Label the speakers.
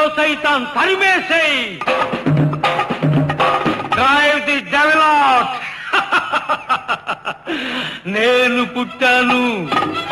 Speaker 1: సైతం తరిమేసేయ్. Drive the devil out. నేను పుట్టాను